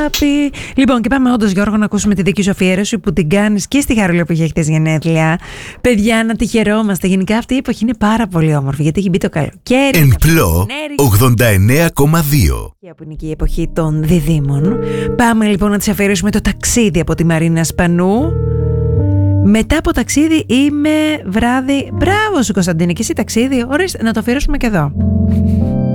αγάπη. Λοιπόν, και πάμε όντως, Γιώργο, να ακούσουμε τη δική σου αφιέρωση που την κάνεις και στη Χαρούλα που είχε χτες γενέθλια. Παιδιά, να τη χαιρόμαστε. Γενικά αυτή η εποχή είναι πάρα πολύ όμορφη, γιατί έχει μπει το καλοκαίρι. Εν πλώ 89,2. Που είναι και η εποχή των διδήμων. Πάμε λοιπόν να της αφιερώσουμε το ταξίδι από τη Μαρίνα Σπανού. Μετά από ταξίδι είμαι βράδυ. Μπράβο σου, Κωνσταντίνε, και εσύ ταξίδι. Ορίστε, να το αφιερώσουμε και εδώ.